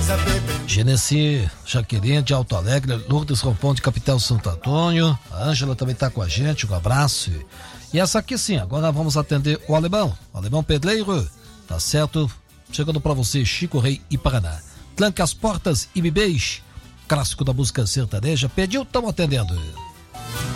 Genesi Jaqueline de Alto Alegre, Lourdes Rompão de Capital Santo Antônio, a Ângela também tá com a gente, um abraço. E essa aqui sim, agora vamos atender o Alemão Pedreiro, tá certo? Chegando pra você, Chico Rei e Paraná. Tranca as portas e me beije, clássico da música sertaneja, pediu, tamo atendendo.